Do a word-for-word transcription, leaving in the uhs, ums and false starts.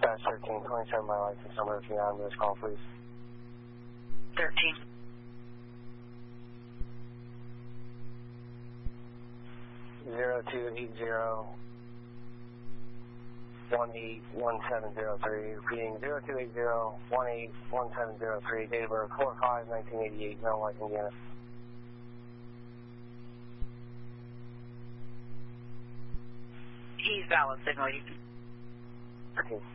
Dispatch thirteen twenty-seven, my license number, if you're on this call, please. thirteen. Zero two eight zero one eight one seven zero three, repeating zero two eight zero one eight one seven zero three, date of birth four five nineteen eighty-eight, Mount White, Indiana. He's valid, signal you. Okay.